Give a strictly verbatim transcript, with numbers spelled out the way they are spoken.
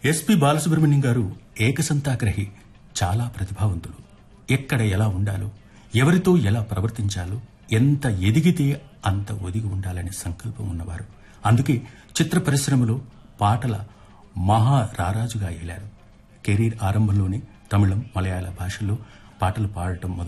SP Balasubrahmanyam గారు ఏకసంతాగ్రహి. చాలా ప్రతిభావంతులు. ఎక్కడ ఎలా ఉండాలో, ఎవరితో ఎలా ప్రవర్తించాలో, ఎంత ఎదిగితే అంత ఒదిగి ఉండాలనే సంకల్పం ఉన్నవారు. అందుకే చిత్ర పరిశ్రమలో పాటల మహా రారాజుగా ఏలారు. కెరీర్ ఆరంభంలోనే తమిళం, మలయాళ భాషల్లో పాటలు పాడటం మొదలు